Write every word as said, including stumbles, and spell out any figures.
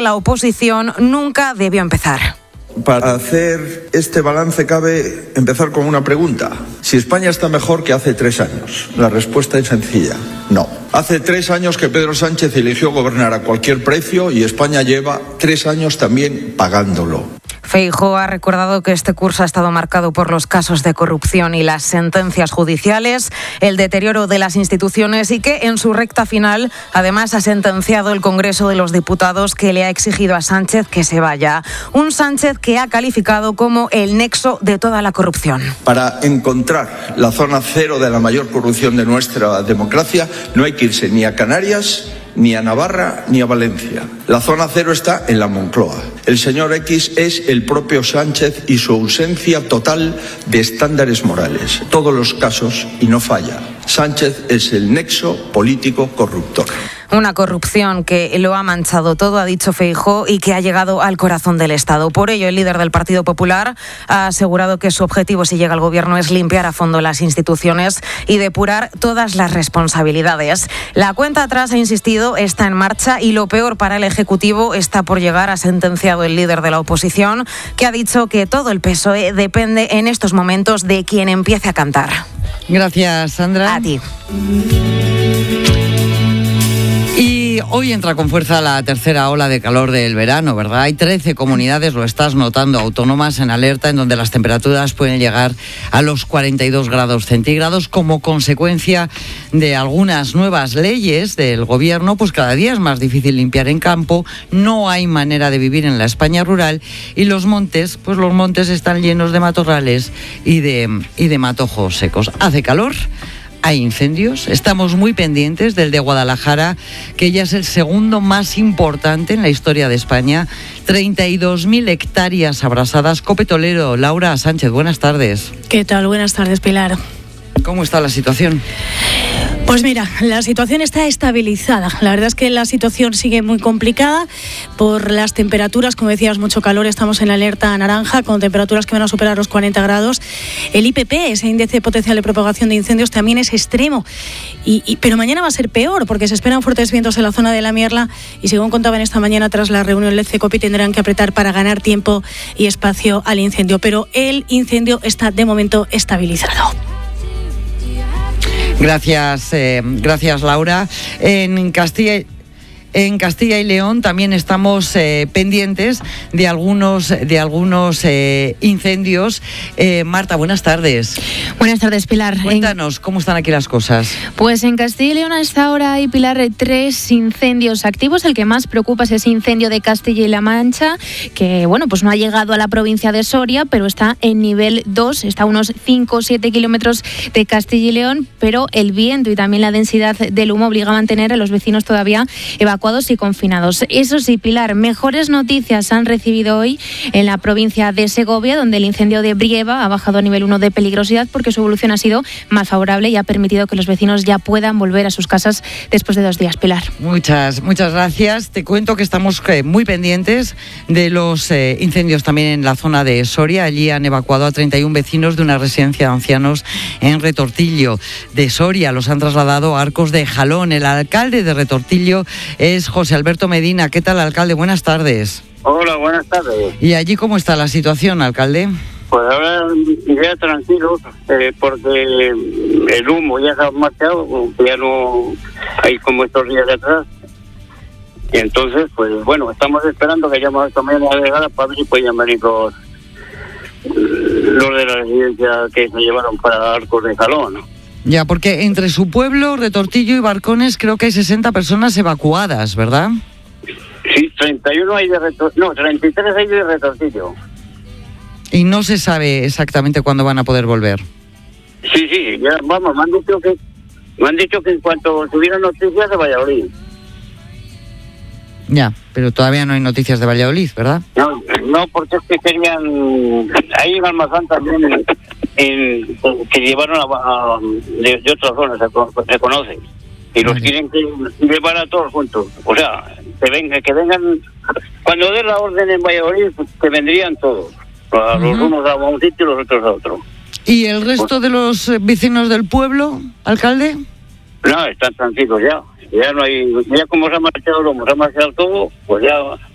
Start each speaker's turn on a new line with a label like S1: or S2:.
S1: la oposición nunca debió empezar.
S2: Para hacer este balance cabe empezar con una pregunta. Si España está mejor que hace tres años. La respuesta es sencilla. No. Hace tres años que Pedro Sánchez eligió gobernar a cualquier precio y España lleva tres años también pagándolo.
S1: Feijóo ha recordado que este curso ha estado marcado por los casos de corrupción y las sentencias judiciales, el deterioro de las instituciones y que en su recta final además ha sentenciado el Congreso de los Diputados que le ha exigido a Sánchez que se vaya. Un Sánchez que ha calificado como el nexo de toda la corrupción.
S2: Para encontrar la zona cero de la mayor corrupción de nuestra democracia no hay que irse ni a Canarias, ni a Navarra, ni a Valencia. La zona cero está en la Moncloa. El señor X es el propio Sánchez y su ausencia total de estándares morales. Todos los casos, y no falla, Sánchez es el nexo político corruptor.
S1: Una corrupción que lo ha manchado todo, ha dicho Feijóo, y que ha llegado al corazón del Estado. Por ello, el líder del Partido Popular ha asegurado que su objetivo, si llega al gobierno, es limpiar a fondo las instituciones y depurar todas las responsabilidades. La cuenta atrás, ha insistido, está en marcha y lo peor para el Ejecutivo está por llegar, ha sentenciado el líder de la oposición, que ha dicho que todo el P S O E depende en estos momentos de quien empiece a cantar.
S3: Gracias, Sandra.
S1: A ti.
S3: Y hoy entra con fuerza la tercera ola de calor del verano, ¿verdad? Hay trece comunidades, lo estás notando, autónomas en alerta, en donde las temperaturas pueden llegar a los cuarenta y dos grados centígrados como consecuencia de algunas nuevas leyes del gobierno. Pues cada día es más difícil limpiar en campo, no hay manera de vivir en la España rural y los montes, pues los montes están llenos de matorrales y de, y de matojos secos. Hace calor. Hay incendios, estamos muy pendientes del de Guadalajara, que ya es el segundo más importante en la historia de España. treinta y dos mil hectáreas abrasadas. Cope Toledo, Laura Sánchez, buenas tardes.
S4: ¿Qué tal? Buenas tardes, Pilar.
S3: ¿Cómo está la situación?
S4: Pues mira, la situación está estabilizada. La verdad es que la situación sigue muy complicada por las temperaturas. Como decías, mucho calor. Estamos en alerta naranja con temperaturas que van a superar los cuarenta grados. El I P P, ese índice potencial de propagación de incendios, también es extremo. Y, y, pero mañana va a ser peor porque se esperan fuertes vientos en la zona de la Mierla y, según contaban esta mañana tras la reunión del CECOPI, tendrán que apretar para ganar tiempo y espacio al incendio. Pero el incendio está de momento estabilizado.
S3: Gracias, eh, gracias Laura. En Castilla En Castilla y León también estamos eh, pendientes de algunos, de algunos eh, incendios. Eh, Marta, buenas tardes.
S5: Buenas tardes, Pilar.
S3: Cuéntanos, ¿cómo están aquí las cosas?
S5: Pues en Castilla y León a esta hora hay, Pilar, tres incendios activos. El que más preocupa es ese incendio de Castilla y La Mancha, que bueno, pues no ha llegado a la provincia de Soria, pero está en nivel dos, está a unos cinco o siete kilómetros de Castilla y León, pero el viento y también la densidad del humo obliga a mantener a los vecinos todavía evacuados y confinados. Eso sí, Pilar, mejores noticias han recibido hoy en la provincia de Segovia, donde el incendio de Brieva ha bajado a nivel uno de peligrosidad porque su evolución ha sido más favorable y ha permitido que los vecinos ya puedan volver a sus casas después de dos días, Pilar.
S3: Muchas, muchas gracias. Te cuento que estamos eh, muy pendientes de los eh, incendios también en la zona de Soria. Allí han evacuado a treinta y uno vecinos de una residencia de ancianos en Retortillo de Soria. Los han trasladado a Arcos de Jalón. El alcalde de Retortillo es José Alberto Medina. ¿Qué tal, alcalde? Buenas tardes.
S6: Hola, buenas tardes.
S3: ¿Y allí cómo está la situación, alcalde?
S6: Pues ahora ya tranquilo, eh, porque el humo ya se ha marchado, ya no hay como estos días de atrás. Y entonces, pues bueno, estamos esperando que hayamos esta mañana llegada para ver si pueden venir los, los de la residencia que se llevaron para Arcos de Jalón, ¿no?
S3: Ya, porque entre su pueblo, Retortillo y Barcones, creo que hay sesenta personas evacuadas, ¿verdad?
S6: Sí, treinta y uno hay de Retortillo, no, treinta y tres hay de Retortillo.
S3: Y no se sabe exactamente cuándo van a poder volver.
S6: Sí, sí, ya, vamos, me han dicho que, me han dicho que en cuanto tuvieran noticias de Valladolid.
S3: Ya, pero todavía no hay noticias de Valladolid, ¿verdad?
S6: No, no, porque es que querían, ahí en Almazán también, en, que llevaron a, a, de, de otras zonas, se, se conocen, y los vale. Quieren que llevar a todos juntos, o sea, que vengan, que vengan, cuando den la orden en Valladolid, pues, que vendrían todos, uh-huh. Los unos a un sitio y los otros a otro.
S3: ¿Y el resto de los vecinos del pueblo, alcalde?
S6: No, están tranquilos ya. Ya no hay, ya como se ha marchado, como se ha marchado todo, pues ya